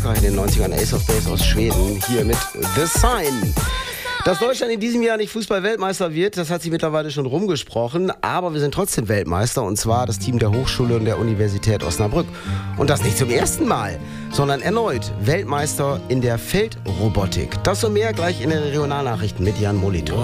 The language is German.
In den 90ern Ace of Base aus Schweden, hier mit The Sign. Dass Deutschland in diesem Jahr nicht Fußball-Weltmeister wird, das hat sich mittlerweile schon rumgesprochen. Aber wir sind trotzdem Weltmeister, und zwar das Team der Hochschule und der Universität Osnabrück. Und das nicht zum ersten Mal, sondern erneut Weltmeister in der Feldrobotik. Das und mehr gleich in den Regionalnachrichten mit Jan Molitor.